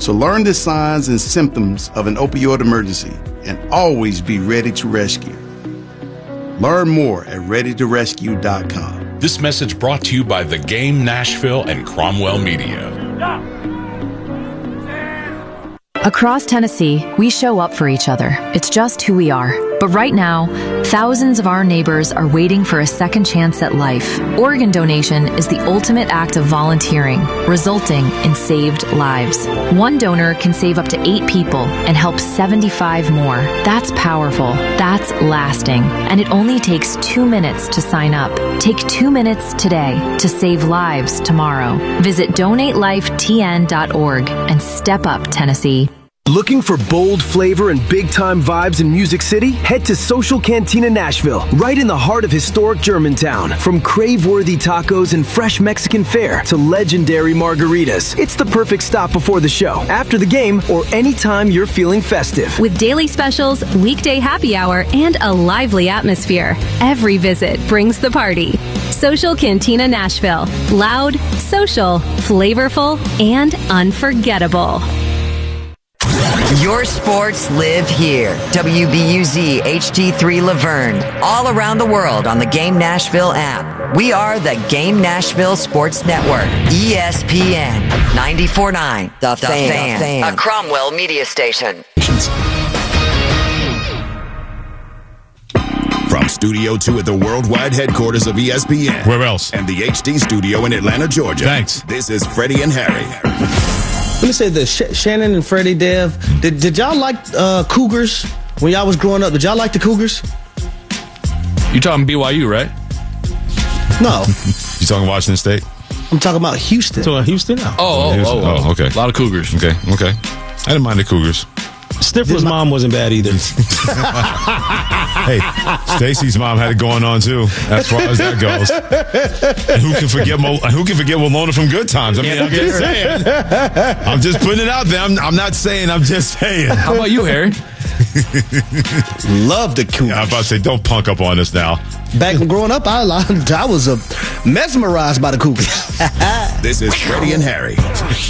So learn the signs and symptoms of an opioid emergency and always be ready to rescue. Learn more at readytorescue.com. This message brought to you by The Game Nashville and Cromwell Media. Across Tennessee, we show up for each other. It's just who we are. But right now, thousands of our neighbors are waiting for a second chance at life. Organ donation is the ultimate act of volunteering, resulting in saved lives. One donor can save up to 8 people and help 75 more. That's powerful. That's lasting. And it only takes 2 minutes to sign up. Take 2 minutes today to save lives tomorrow. Visit donatelifetn.org and step up, Tennessee. Looking for bold flavor and big-time vibes in Music City? Head to Social Cantina Nashville, right in the heart of historic Germantown. From crave-worthy tacos and fresh Mexican fare to legendary margaritas, it's the perfect stop before the show, after the game, or anytime you're feeling festive. With daily specials, weekday happy hour, and a lively atmosphere, every visit brings the party. Social Cantina Nashville. Loud, social, flavorful, and unforgettable. Your sports live here. WBUZ HD3 Laverne. All around the world on the Game Nashville app. We are the Game Nashville Sports Network. ESPN 94.9. The Fan. A Cromwell media station. From Studio 2 at the worldwide headquarters of ESPN. Where else? And the HD studio in Atlanta, Georgia. Thanks. This is Freddie and Harry. Let me say this, Shannon and Freddie, Dev, did y'all like Cougars when y'all was growing up? Did y'all like the Cougars? You talking BYU, right? No. You talking Washington State? I'm talking about Houston. Talking about Houston? Oh, okay. A lot of Cougars. Okay. I didn't mind the Cougars. Stifler's mom wasn't bad either. Hey, Stacy's mom had it going on too, as far as that goes. And who can forget Walona from Good Times? I mean, I'm just saying. I'm just putting it out there. I'm not saying. I'm just saying. How about you, Harry? Love the Cougars. I'm about to say, don't punk up on us now. Back when growing up, I was mesmerized by the Cougars. This is Freddie and Harry.